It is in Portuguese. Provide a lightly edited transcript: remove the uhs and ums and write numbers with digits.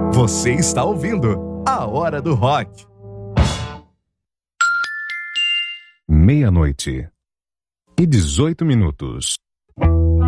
Você está ouvindo A Hora do Rock. 00:18.